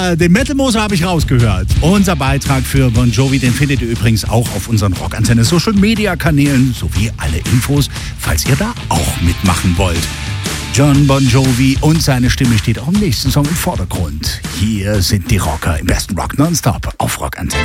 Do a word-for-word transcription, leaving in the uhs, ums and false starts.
Ja, den Metal Moser habe ich rausgehört. Unser Beitrag für Bon Jovi, den findet ihr übrigens auch auf unseren Rockantenne Social Media Kanälen sowie alle Infos, falls ihr da auch mitmachen wollt. John Bon Jovi und seine Stimme steht auch im nächsten Song im Vordergrund. Hier sind die Rocker im besten Rock nonstop auf Rockantenne.